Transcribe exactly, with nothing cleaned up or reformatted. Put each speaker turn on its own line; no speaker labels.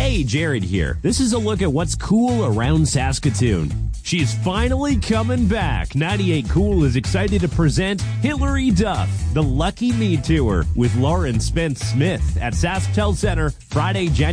Hey, Jared here. This is a look at what's cool around Saskatoon. She's finally coming back. ninety-eight Cool is excited to present Hilary Duff, the Lucky Me Tour with Lauren Spence Smith at SaskTel Center Friday, January